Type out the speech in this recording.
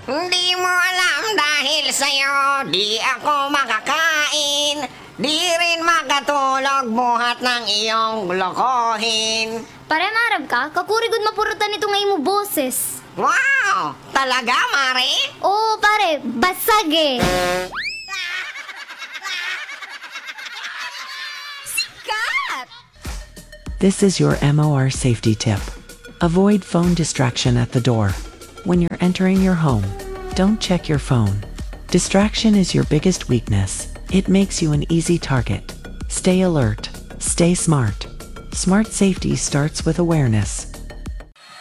Hindi mo alam dahil sa'yo di ako makakain. Di rin makatulog buhat ng iyong lokohin. Pare marab ka, kakurigod mapurutan ito ngayon mo boses. Wow! Talaga, Mare? Oo pare, basag eh. This is your MOR safety tip. Avoid phone distraction at the door. When you're entering your home, don't check your phone. Distraction is your biggest weakness. It makes you an easy target. Stay alert. Stay smart. Smart safety starts with awareness.